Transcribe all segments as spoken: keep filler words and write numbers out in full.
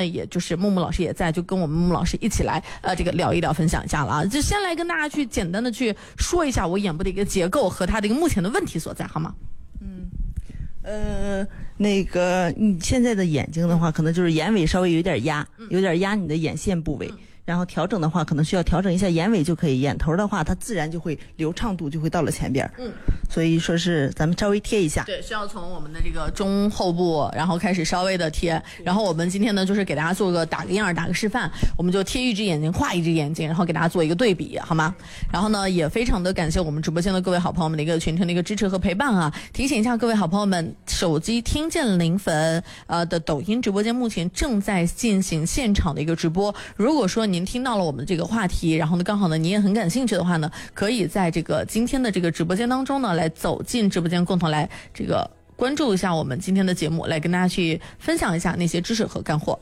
呢，也就是木木老师也在，就跟我们木木老师一起来呃这个聊一聊，分享一下了啊。就先来跟大家去简单的去说一下我眼部的一个结构和它的一个目前的问题所在，好吗？ 嗯，呃，那个你现在的眼睛的话，可能就是眼尾稍微有点压，有点压你的眼线部位。嗯，然后调整的话，可能需要调整一下眼尾就可以，眼头的话，它自然就会流畅度就会到了前边。嗯，所以说是咱们稍微贴一下。 对，需要从我们的这个中后部，然后开始稍微的贴。然后我们今天呢，就是给大家做个打个样，打个示范，我们就贴一只眼睛，画一只眼睛，然后给大家做一个对比，好吗？然后呢，也非常的感谢我们直播间的各位好朋友们的一个全程的一个支持和陪伴啊！提醒一下各位好朋友们，手机听见零粉呃的抖音直播间目前正在进行现场的一个直播。如果说您听到了我们这个话题，然后呢刚好呢你也很感兴趣的话呢，可以在这个今天的这个直播间当中呢来走进直播间，共同来这个关注一下我们今天的节目，来跟大家去分享一下那些知识和干货。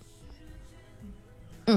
嗯，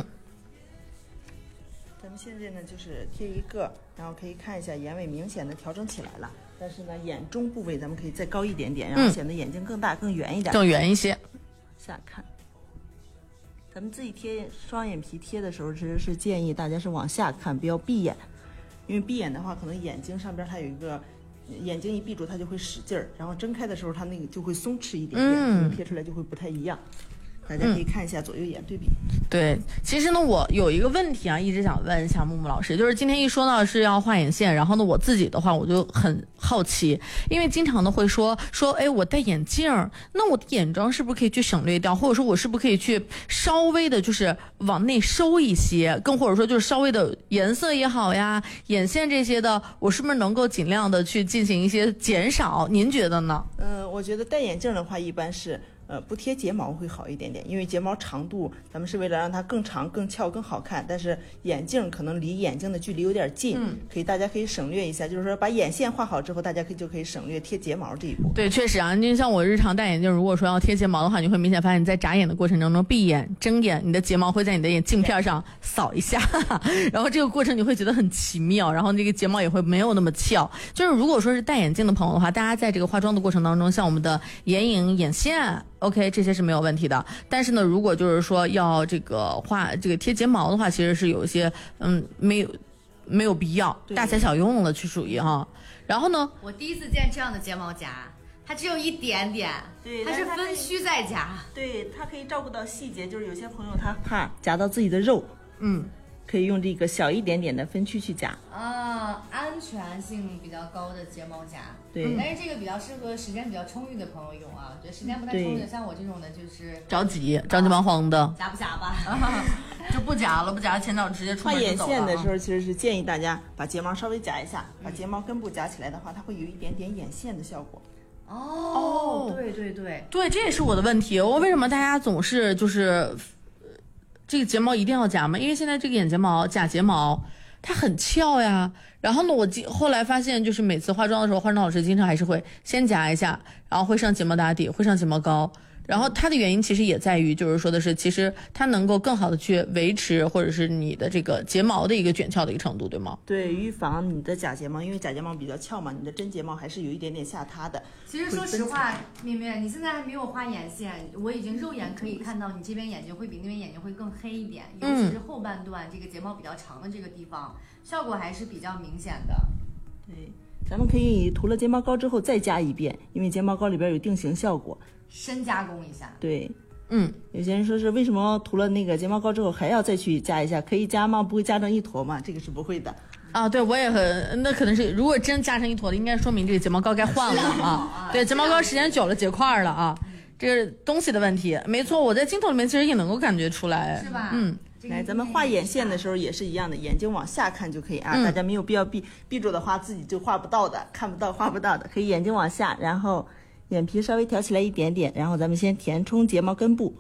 咱们现在呢就是贴一个，然后可以看一下眼尾明显的调整起来了，但是呢眼中部位咱们可以再高一点点，然后显得眼睛更大、嗯、更圆一点， 更圆一些。 下看。咱们自己贴双眼皮贴的时候，其实是建议大家是往下看，不要闭眼，因为闭眼的话，可能眼睛上边它有一个，眼睛一闭住它就会使劲儿，然后睁开的时候它那个就会松弛一点点，嗯，贴出来就会不太一样。大家可以看一下左右眼对比。 嗯、对，其实呢，我有一个问题啊，一直想问一下木木老师，就是今天一说到是要画眼线，然后呢，我自己的话我就很好奇，因为经常的会说说，哎，我戴眼镜，那我的眼妆是不是可以去省略掉，或者说我是不是可以去稍微的，就是往内收一些，更或者说就是稍微的颜色也好呀，眼线这些的，我是不是能够尽量的去进行一些减少？您觉得呢？ 嗯、呃，我觉得戴眼镜的话，一般是。呃，不贴睫毛会好一点点，因为睫毛长度咱们是为了让它更长、更翘、更好看，但是眼镜可能离眼睛的距离有点近，嗯，可以大家可以省略一下，就是说把眼线画好之后，大家可以就可以省略贴睫毛这一步。 对，确实啊，就像我日常戴眼镜，如果说要贴睫毛的话，你会明显发现你在眨眼的过程当中，闭眼、睁眼，你的睫毛会在你的眼镜片上扫一下，然后这个过程你会觉得很奇妙，然后这个睫毛也会没有那么翘。就是如果说是戴眼镜的朋友的话，大家在这个化妆的过程当中，像我们的眼影、眼线。OK， 这些是没有问题的，但是呢，如果就是说要这个画这个贴睫毛的话，其实是有一些嗯没有没有必要，大材小用了，去属于哈。然后呢， 我第一次见这样的睫毛夹，它只有一点点，对，它是分区在夹， 对，它可以照顾到细节，就是有些朋友他怕夹到自己的肉，嗯。可以用这个小一点点的分区去夹啊，安全性比较高的睫毛夹。 对、 嗯，但是这个比较适合时间比较充裕的朋友用啊。对，时间不太充裕的，像我这种的，就是着急、着急忙慌的， 夹不夹吧？ 就不夹了，不夹前脚直接出门就走了。 画眼线的时候，其实是建议大家把睫毛稍微夹一下，嗯、把睫毛根部夹起来的话，它会有一点点眼线的效果。 哦，对对对对，这也是我的问题。我为什么大家总是就是。这个睫毛一定要夹吗？因为现在这个眼睫毛假睫毛它很翘呀。然后呢，我后来发现，就是每次化妆的时候，化妆老师经常还是会先夹一下，然后会上睫毛打底，会上睫毛膏。然后它的原因其实也在于，就是说的是，其实它能够更好的去维持，或者是你的这个睫毛的一个卷翘的一个程度，对吗？ 对，预防你的假睫毛，因为假睫毛比较翘嘛，你的真睫毛还是有一点点下塌的。 其实说实话，面面，你现在还没有画眼线，我已经肉眼可以看到你这边眼睛会比那边眼睛会更黑一点，尤其是后半段这个睫毛比较长的这个地方，效果还是比较明显的。 对，咱们可以涂了睫毛膏之后再加一遍，因为睫毛膏里边有定型效果。 深加工一下， 对， 嗯， 有些人说是为什么涂了那个睫毛膏之后还要再去加一下？可以加吗？不会加成一坨吗？这个是不会的。 啊，对，我也很，那可能是如果真加成一坨的，应该说明这个睫毛膏该换了啊。对，睫毛膏时间久了结块了啊，这是东西的问题。没错，我在镜头里面其实也能够感觉出来， 是吧？ 嗯。 来，咱们画眼线的时候也是一样的，眼睛往下看就可以啊，嗯、大家没有必要闭闭住的话，自己就画不到的，看不到画不到的，可以眼睛往下，然后。眼皮稍微挑起来一点点，然后咱们先填充睫毛根部。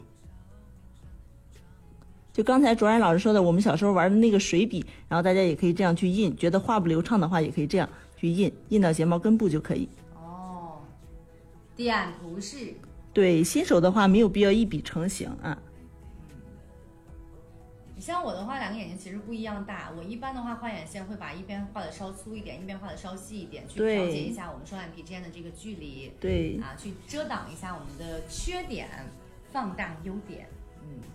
就刚才卓然老师说的，我们小时候玩的那个水笔，然后大家也可以这样去印，觉得画不流畅的话，也可以这样去印，印到睫毛根部就可以。 哦，点图式。 对，新手的话没有必要一笔成型啊。 你像我的话，两个眼睛其实不一样大。我一般的话画眼线会把一边画的稍粗一点，一边画的稍细一点，去调节一下我们双眼皮之间的这个距离。 对， 啊，去遮挡一下我们的缺点，放大优点。嗯，